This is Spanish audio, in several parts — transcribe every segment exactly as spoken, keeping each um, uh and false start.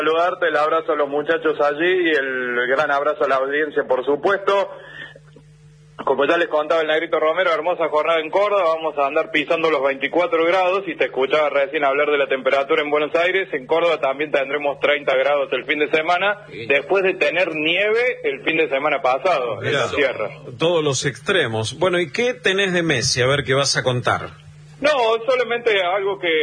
Saludarte, el abrazo a los muchachos allí y el gran abrazo a la audiencia, por supuesto. Como ya les contaba el Negrito Romero, hermosa jornada en Córdoba, vamos a andar pisando los veinticuatro grados y te escuchaba recién hablar de la temperatura en Buenos Aires. En Córdoba también tendremos treinta grados el fin de semana, después de tener nieve el fin de semana pasado en la sierra. Todos los extremos. Bueno, ¿y qué tenés de Messi? A ver qué vas a contar. No, solamente algo que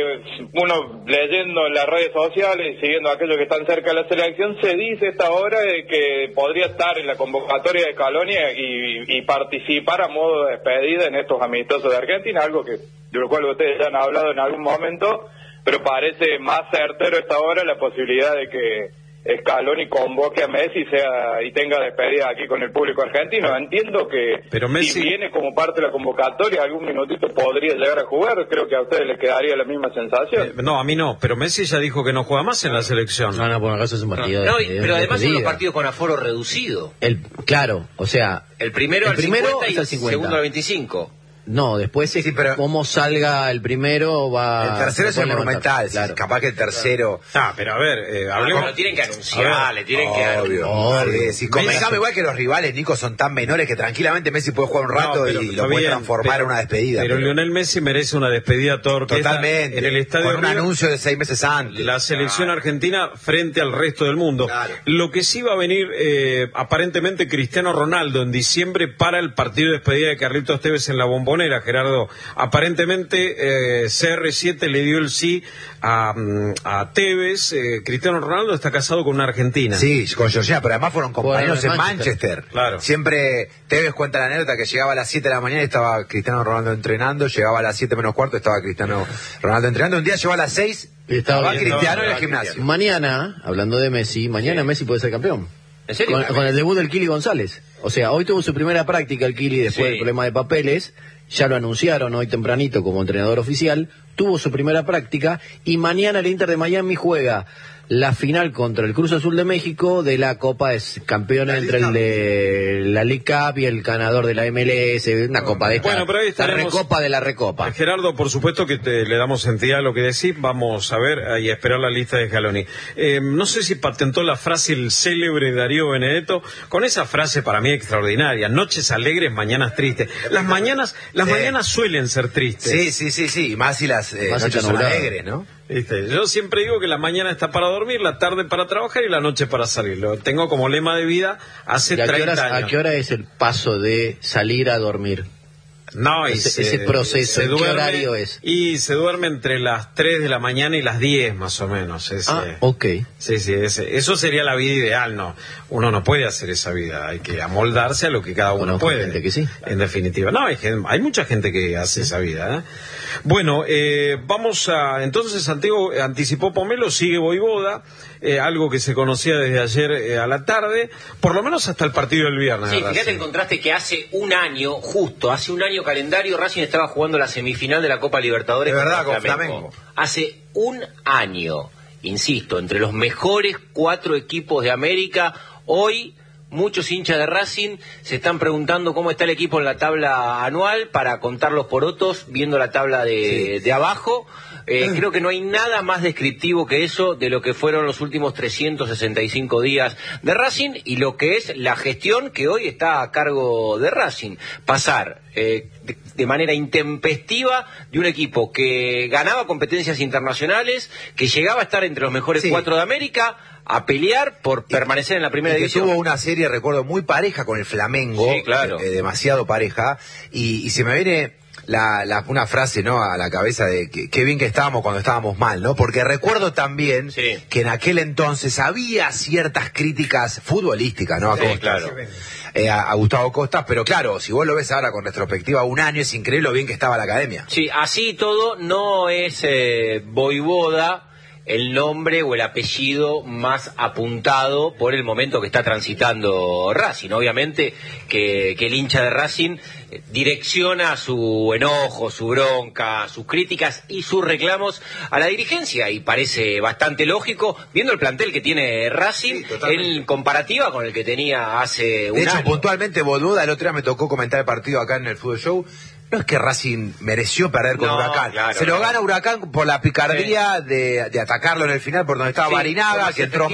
uno leyendo en las redes sociales y siguiendo a aquellos que están cerca de la selección, se dice esta hora de que podría estar en la convocatoria de Scaloni y, y participar a modo de despedida en estos amistosos de Argentina, algo que de lo cual ustedes ya han hablado en algún momento, pero parece más certero esta hora la posibilidad de que Scaloni convoque a Messi sea y tenga despedida aquí con el público argentino. Entiendo que pero Messi... si viene como parte de la convocatoria, algún minutito podría llegar a jugar. Creo que a ustedes les quedaría la misma sensación. Eh, no, a mí no, pero Messi ya dijo que no juega más en la selección. No, no, por acaso es un partido no, de, no, pero de además son despedida. los partidos con aforo reducido. El, claro, o sea... El primero el al primero cincuenta y es al el cincuenta. segundo al veinticinco. No, después sí, pero como salga el primero va... El tercero es el monumental, claro. Capaz que el tercero... Ah, pero a ver, eh, hablemos... Lo tienen que anunciar, le tienen que... Obvio, obvio. Sí, convengamos igual que los rivales, Nico, son tan menores que tranquilamente Messi puede jugar un rato no, y lo puede bien, transformar pero, en una despedida. Pero, pero Lionel Messi merece una despedida toda orquesta. Totalmente. En el estadio con un Río, anuncio de seis meses antes. La selección claro. argentina frente al resto del mundo. Claro. Lo que sí va a venir, eh, aparentemente, Cristiano Ronaldo en diciembre para el partido de despedida de Carlitos Tevez en la Bombonera, Gerardo. Aparentemente eh, C R siete le dio el sí a, a Tevez. eh, Cristiano Ronaldo está casado con una argentina. Sí, con Georgina, pero además fueron compañeros bueno, en Manchester. Manchester. Claro. Siempre Tevez cuenta la anécdota que llegaba a las siete de la mañana y estaba Cristiano Ronaldo entrenando, llegaba a las siete menos cuarto, estaba Cristiano Ronaldo entrenando, un día llegó a las seis y estaba bien, Cristiano en el gimnasio. Mañana, hablando de Messi, mañana sí. Messi puede ser campeón. ¿En serio? Con, con el debut del Kili González. O sea, hoy tuvo su primera práctica el Kili después sí. del problema de papeles. Ya lo anunciaron hoy tempranito como entrenador oficial, tuvo su primera práctica y mañana el Inter de Miami juega la final contra el Cruz Azul de México de la Copa de Campeones entre el de la League Cup y el ganador de la M L S, una copa de esta, bueno, pero ahí estaremos, la recopa de la recopa. Gerardo, por supuesto que te, le damos sentido a lo que decís, vamos a ver y a esperar la lista de Scaloni. Eh, no sé si patentó la frase el célebre Darío Benedetto, con esa frase para mí extraordinaria, noches alegres, mañanas tristes. Las mañanas, las sí. mañanas suelen ser tristes. Sí, sí, sí, sí, y más si las eh, más noches son alegres, ¿no? ¿Viste? Yo siempre digo que la mañana está para dormir, la tarde para trabajar y la noche para salir. Lo tengo como lema de vida hace treinta años. ¿A qué hora es el paso de salir a dormir? No, y ese, se, ese proceso, se duerme, ¿qué horario es? Y se duerme entre las tres de la mañana y las diez más o menos. Ese, ah, ok. Sí, sí, ese, eso sería la vida ideal, ¿no? Uno no puede hacer esa vida, hay que amoldarse a lo que cada uno bueno, puede. Hay gente que sí. En definitiva. No, hay, hay mucha gente que hace esa vida, ¿eh? Bueno, eh, vamos a... Entonces, Santiago anticipó Pomelo, sigue Voivoda, eh, algo que se conocía desde ayer eh, a la tarde, por lo menos hasta el partido del viernes. Sí, fíjate el contraste que hace un año, justo, hace un año calendario, Racing estaba jugando la semifinal de la Copa Libertadores. De verdad, con Flamengo. Flamengo. Hace un año, insisto, entre los mejores cuatro equipos de América, hoy... Muchos hinchas de Racing se están preguntando cómo está el equipo en la tabla anual para contar los porotos, viendo la tabla de, sí. de abajo. Eh, creo que no hay nada más descriptivo que eso de lo que fueron los últimos trescientos sesenta y cinco días de Racing y lo que es la gestión que hoy está a cargo de Racing. Pasar eh, de, de manera intempestiva de un equipo que ganaba competencias internacionales, que llegaba a estar entre los mejores sí. cuatro de América, a pelear por y, permanecer en la primera y que división. Tuvo una serie, recuerdo, muy pareja con el Flamengo, sí, claro. eh, demasiado pareja, y, y se me viene la, la, una frase, ¿no?, a la cabeza de que, qué bien que estábamos cuando estábamos mal, ¿no? Porque recuerdo también sí. que en aquel entonces había ciertas críticas futbolísticas, ¿no? A sí, Costas, claro. eh, a, a Gustavo Costas, pero claro, si vos lo ves ahora con retrospectiva, un año, es increíble lo bien que estaba la academia. Sí, así todo no es eh, Voivoda el nombre o el apellido más apuntado por el momento que está transitando Racing. Obviamente que, que el hincha de Racing direcciona su enojo, su bronca, sus críticas y sus reclamos a la dirigencia, y parece bastante lógico, viendo el plantel que tiene Racing sí, en comparativa con el que tenía hace un año. De hecho, año. puntualmente, Boluda, el otro día me tocó comentar el partido acá en el Fútbol Show. No es que Racing mereció perder con no, Huracán. Claro, se lo no. gana Huracán por la picardía sí. de, de atacarlo en el final, por donde estaba sí, Barinaga, que entró